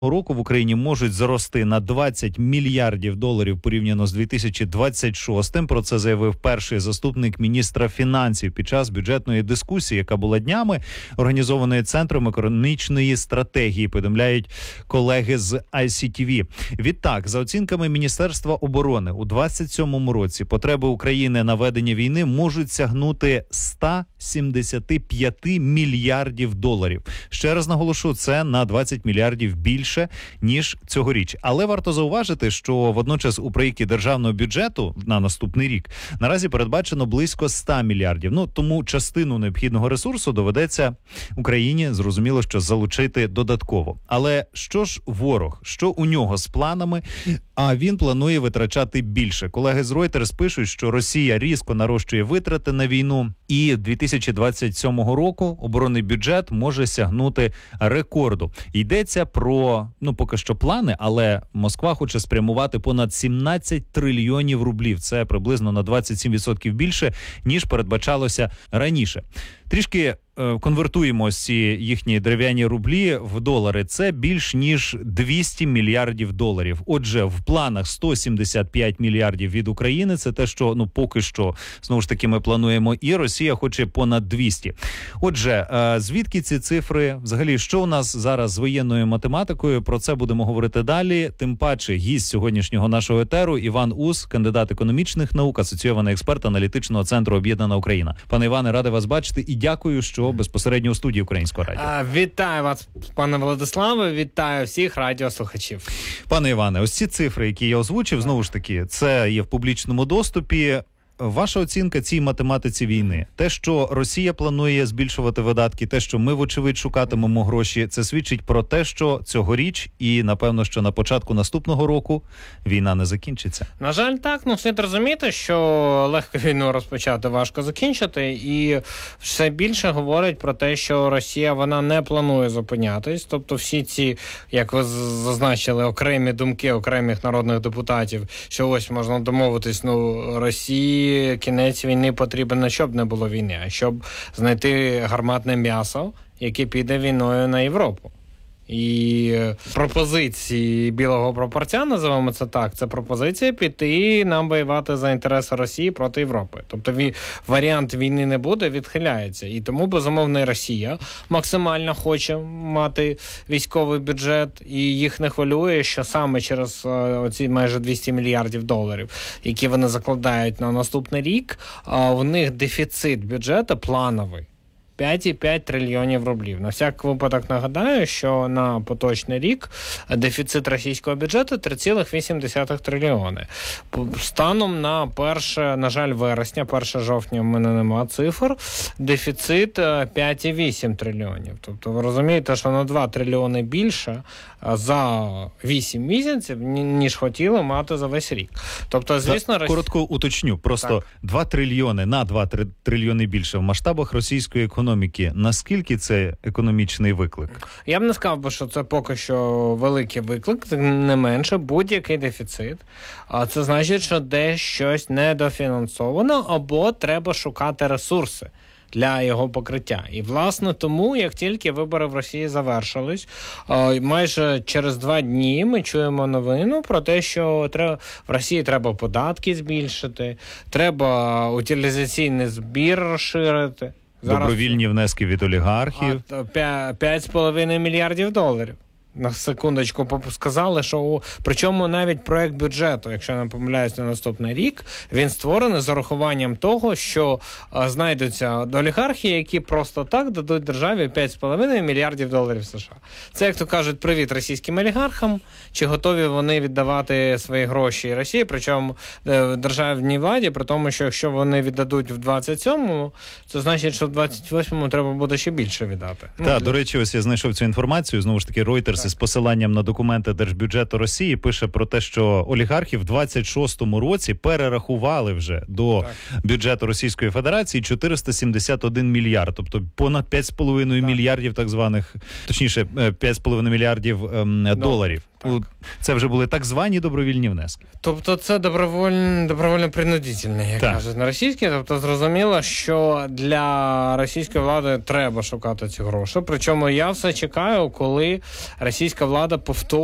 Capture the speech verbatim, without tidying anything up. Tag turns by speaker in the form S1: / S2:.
S1: року в Україні можуть зрости на двадцять мільярдів доларів порівняно з дві тисячі двадцять шостим. Про це заявив перший заступник міністра фінансів під час бюджетної дискусії, яка була днями, організованої Центром економічної стратегії, повідомляють колеги з ай сі ті ві. Відтак, за оцінками Міністерства оборони, у двадцять сьомому році потреби України на ведення війни можуть сягнути сто сімдесят п'ять мільярдів доларів. Ще раз наголошу, це на двадцять мільярдів більше ніж цьогоріч. Але варто зауважити, що водночас у проєкті державного бюджету на наступний рік наразі передбачено близько ста мільярдів. Ну, тому частину необхідного ресурсу доведеться Україні, зрозуміло, що залучити додатково. Але що ж ворог? Що у нього з планами? А він планує витрачати більше. Колеги з Reuters пишуть, що Росія різко нарощує витрати на війну, і дві тисячі двадцять сьомого року оборонний бюджет може сягнути рекорду. Йдеться про, ну, поки що плани, але Москва хоче спрямувати понад сімнадцять трильйонів рублів. Це приблизно на двадцять сім відсотків більше, ніж передбачалося раніше. Трішки е, конвертуємо ось ці їхні дерев'яні рублі в долари. Це більш ніж двісті мільярдів доларів. Отже, в планах сто сімдесят п'ять мільярдів від України. Це те, що, ну, поки що, знову ж таки, ми плануємо. І Росія хоче понад двісті. Отже, е, звідки ці цифри? Взагалі, що у нас зараз з воєнною математикою? Про це будемо говорити далі. Тим паче, гість сьогоднішнього нашого етеру Іван Ус, кандидат економічних наук, асоційований експерт аналітичного центру «Об'єднана Україна». Пане Іване, радий вас бачити і дякую, що безпосередньо у студії Українського радіо.
S2: А, вітаю вас, пане Владиславе, вітаю всіх радіослухачів.
S1: Пане Іване, ось ці цифри, які я озвучив, знову ж таки, це є в публічному доступі. Ваша оцінка цій математиці війни? Те, що Росія планує збільшувати видатки, те, що ми, вочевидь, шукатимемо гроші, це свідчить про те, що цьогоріч і, напевно, що на початку наступного року війна не закінчиться.
S2: На жаль, так. Ну, слід розуміти, що легко війну розпочати, важко закінчити. І все більше говорить про те, що Росія, вона не планує зупинятись. Тобто всі ці, як ви зазначили, окремі думки окремих народних депутатів, що ось можна домовитись, ну, Росії кінець війни потрібен не щоб не було війни, а щоб знайти гарматне м'ясо, яке піде війною на Європу. І пропозиції білого прапорця, називаємо це так, це пропозиція піти нам воювати за інтереси Росії проти Європи. Тобто ві, варіант війни не буде, відхиляється. І тому, безумовно, і Росія максимально хоче мати військовий бюджет, і їх не хвилює, що саме через оці майже двісті мільярдів доларів, які вони закладають на наступний рік, в них дефіцит бюджету плановий. п'ять цілих п'ять трильйонів рублів. На всяк випадок нагадаю, що на поточний рік дефіцит російського бюджету три цілих вісім десятих трильйони. Станом на перше, на жаль, вересня, перше жовтня в мене нема цифр, дефіцит п'ять цілих вісім трильйонів. Тобто ви розумієте, що на два трильйони більше за вісім місяців, ніж хотіли мати за весь рік. Тобто, звісно,
S1: Рос... коротко уточню, просто так. два трильйони на два трильйони більше в масштабах російської економіки. Наскільки це економічний виклик?
S2: Я б не сказав би, що це поки що великий виклик, не менше, будь-який дефіцит. А це значить, що десь щось недофінансовано або треба шукати ресурси для його покриття. І, власне, тому, як тільки вибори в Росії завершились, майже через два дні ми чуємо новину про те, що треба, в Росії треба податки збільшити, треба утилізаційний збір розширити.
S1: Зараз... Добровільні внески від олігархів.
S2: п'ять з половиною мільярдів доларів. На секундочку сказали, що причому навіть проект бюджету, якщо я не помиляюсь, на наступний рік, він створений з урахуванням того, що а, знайдуться олігархи, які просто так дадуть державі п'ять з половиною мільярдів доларів США. Це, як то кажуть, привіт російським олігархам, чи готові вони віддавати свої гроші Росії, причому державній владі, при тому, що якщо вони віддадуть в двадцять сьомому, це значить, що в двадцять восьмому треба буде ще більше віддати.
S1: Так, ну, до речі, ось я знайшов цю інформацію, знову ж таки, Reuters з посиланням на документи Держбюджету Росії пише про те, що олігархи в двадцять шостому році перерахували вже до так. бюджету Російської Федерації чотириста сімдесят один мільярд, тобто понад п'ять з половиною мільярдів так званих, точніше, п'ять з половиною мільярдів ем, no. доларів. Так. Це вже були так звані добровільні внески.
S2: Тобто це добровольно, добровольно-принудительне, як так. кажуть на російській. Тобто зрозуміло, що для російської влади треба шукати ці гроші. Причому я все чекаю, коли російська влада повторює